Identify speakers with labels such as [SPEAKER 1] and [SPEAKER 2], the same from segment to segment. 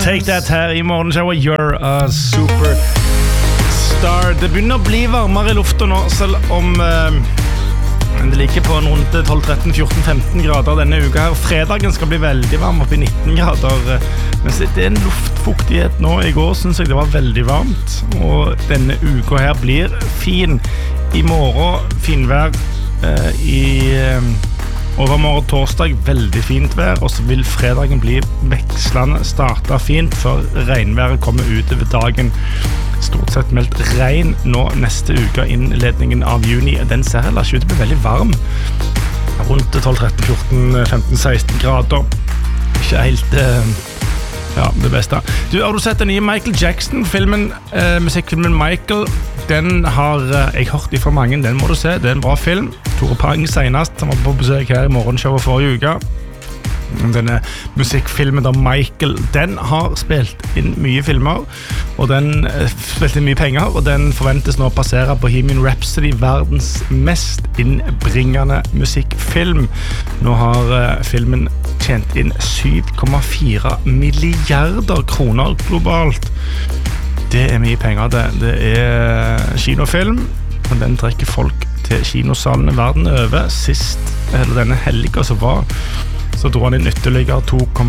[SPEAKER 1] Take That her I morgenshowet You're a Superstar. Det begynner å bli varmere I lufta nå, selv om det ligger på en rundt 12, 13, 14, 15 grader denne uka her. Fredagen skal bli veldig varm opp I 19 grader, mens det en luftfuktighet nå. I går synes jeg det var veldig varmt, og denne uka her blir fin. I morgen finvær overmorgen torsdag veldig fint vær, og så vil fredagen bli vekslende, starta fint før regnværet kommer ut over dagen. Stort sett meldt regn nå neste uke innledningen av juni. Den ser heller ikke ut til å bli veldig varm. Rundt 12, 13, 14, 15, 16 grader. Ikke helt det beste. Har du sett den nye Michael Jackson-filmen, musikkfilmen Michael? Den har jeg hørt ifra mange, den må du se, det en bra film. Tore Pang senest, han var på besøk her I morgenshowet forrige uke. Denne musikkfilmen da Michael, den har spilt inn mye filmer, og den spilte inn mye penger, og den forventes nå å passere Bohemian Rhapsody, verdens mest innbringende musikkfilm. Nå har filmen tjent inn 7,4 milliarder kroner globalt. Det mye penger, det kinofilm, og den trekker folk til kinosalene verden over. Sist, eller denne helgen så dro han inn ytterligere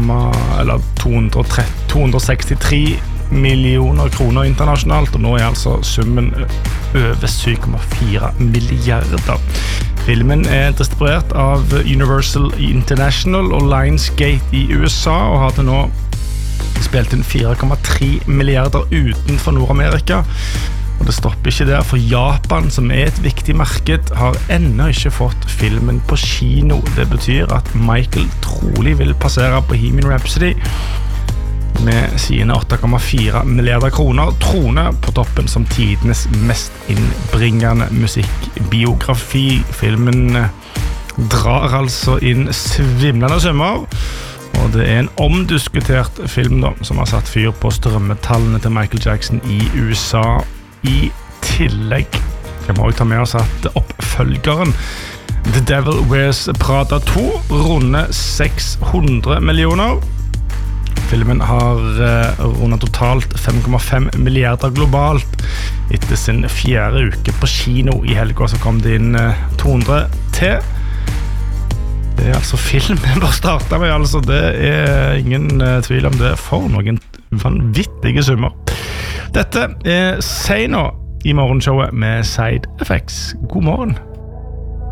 [SPEAKER 1] 263 millioner kroner internasjonalt, og nå altså summen over 7,4 milliarder. Filmen distribuert av Universal International og Lionsgate I USA, og hadde nå spilt inn 4,3 milliarder utenfor Nord-Amerika. Og det stopper ikke der, for Japan, som et viktig marked, har ennå ikke fått filmen på kino. Det betyr at Michael trolig vil passere Bohemian Rhapsody med sine 8,4 milliarder kroner, trone på toppen som tidenes mest innbringende musikkbiografi. Filmen drar altså inn svimlende summer, og det en omdiskutert film da, som har satt fyr på strømmetallene til Michael Jackson I USA. I tillegg kan vi også ta med oss at oppfølgeren The Devil Wears Prada 2 runder 600 millioner. Filmen har rundet totalt 5,5 milliarder globalt etter sin 4. uke på kino. I helgen så kom det inn 200 til. Det altså filmen bare startet med, altså. Det ingen tvil om det for noen vanvittige summer. Dette Say nå I morgenshowet med Side Effects. God morgen.